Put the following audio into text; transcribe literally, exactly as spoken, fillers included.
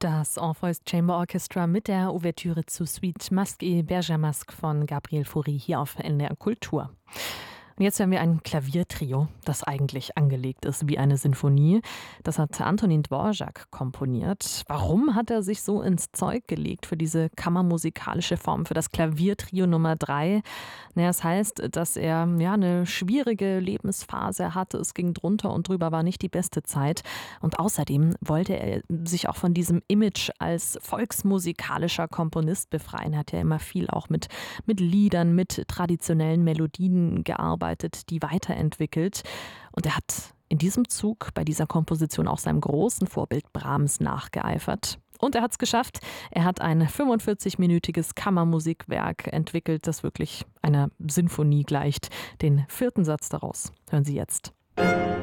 Das Orpheus Chamber Orchestra mit der Ouvertüre zu Suite Masque et Bergamasque von Gabriel Fauré hier auf N D R Kultur. Und jetzt hören wir ein Klaviertrio, das eigentlich angelegt ist wie eine Sinfonie. Das hat Antonín Dvořák komponiert. Warum hat er sich so ins Zeug gelegt für diese kammermusikalische Form, für das Klaviertrio Nummer drei? Naja, es heißt, dass er ja eine schwierige Lebensphase hatte. Es ging drunter und drüber, war nicht die beste Zeit. Und außerdem wollte er sich auch von diesem Image als volksmusikalischer Komponist befreien. Er hat ja immer viel auch mit, mit Liedern, mit traditionellen Melodien gearbeitet, die weiterentwickelt. Und er hat in diesem Zug bei dieser Komposition auch seinem großen Vorbild Brahms nachgeeifert. Und er hat es geschafft. Er hat ein fünfundvierzig-minütiges Kammermusikwerk entwickelt, das wirklich einer Sinfonie gleicht. Den vierten Satz daraus hören Sie jetzt.